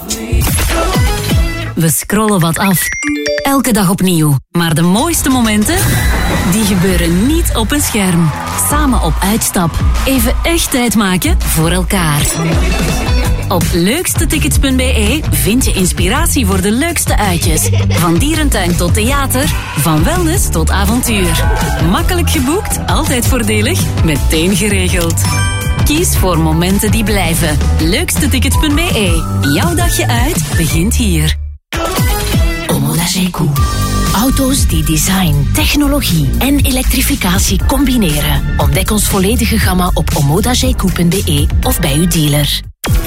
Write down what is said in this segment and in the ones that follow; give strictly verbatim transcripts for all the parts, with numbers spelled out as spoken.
We scrollen wat af. Elke dag opnieuw. Maar de mooiste momenten, die gebeuren niet op een scherm. Samen op uitstap. Even echt tijd maken voor elkaar. Op leukstetickets punt b e vind je inspiratie voor de leukste uitjes. Van dierentuin tot theater, van wellness tot avontuur. Makkelijk geboekt, altijd voordelig, meteen geregeld. Kies voor momenten die blijven. leukstetickets punt b e. Jouw dagje uit begint hier. Omoda-Zeekoe. Auto's die design, technologie en elektrificatie combineren. Ontdek ons volledige gamma op omoda zeekoe punt b e of bij uw dealer.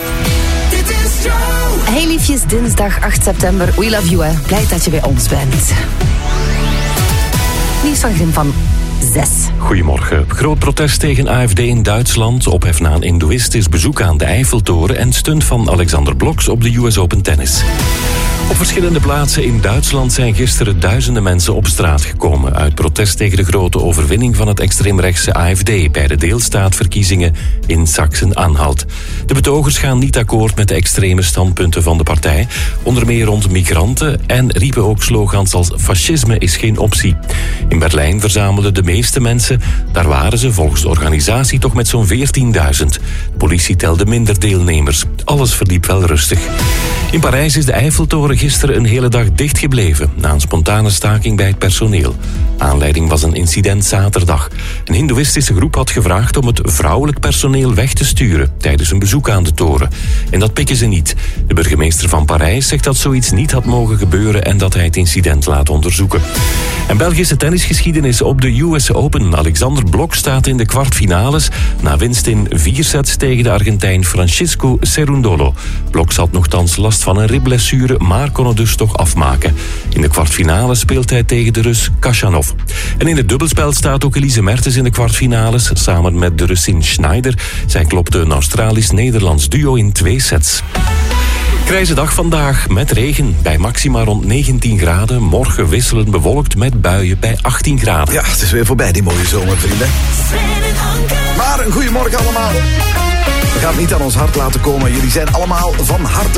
Hey liefjes, dinsdag acht september. We love you, hè. Blij dat je bij ons bent. Nieuws van Grim van zes. Goedemorgen. Groot protest tegen A F D in Duitsland. Ophef na een hindoeïstisch bezoek aan de Eiffeltoren en stunt van Alexander Bloks op de U S Open Tennis. Op verschillende plaatsen in Duitsland zijn gisteren duizenden mensen op straat gekomen uit protest tegen de grote overwinning van het extreemrechtse A F D bij de deelstaatverkiezingen in Sachsen-Anhalt. De betogers gaan niet akkoord met de extreme standpunten van de partij, onder meer rond migranten, en riepen ook slogans als fascisme is geen optie. In Berlijn verzamelden de meeste mensen, daar waren ze volgens de organisatie toch met zo'n veertienduizend. De politie telde minder deelnemers. Alles verliep wel rustig. In Parijs is de Eiffeltoren gisteren een hele dag dicht gebleven na een spontane staking bij het personeel. Aanleiding was een incident zaterdag. Een hindoeïstische groep had gevraagd om het vrouwelijk personeel weg te sturen tijdens een bezoek aan de toren. En dat pikken ze niet. De burgemeester van Parijs zegt dat zoiets niet had mogen gebeuren en dat hij het incident laat onderzoeken. En Belgische tennisgeschiedenis op de U S Open. Alexander Blok staat in de kwartfinales na winst in vier sets tegen de Argentijn Francisco Cerundolo. Blok had nogthans last van een ribblessure, maar kon het dus toch afmaken. In de kwartfinale speelt hij tegen de Rus Khachanov. En in het dubbelspel staat ook Elise Mertens in de kwartfinales, samen met de Russin Schneider. Zij klopte een Australisch-Nederlands duo in twee sets. Grijze dag vandaag met regen bij maxima rond negentien graden. Morgen wisselend bewolkt met buien bij achttien graden. Ja, het is weer voorbij die mooie zomer, vrienden. Maar een goeiemorgen allemaal. We gaan het niet aan ons hart laten komen. Jullie zijn allemaal van harte